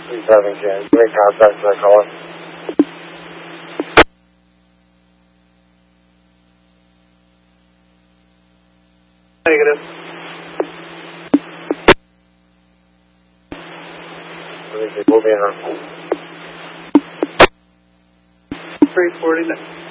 Please having Jan. Make contact with that caller. Negative. I think they will be in her. 349.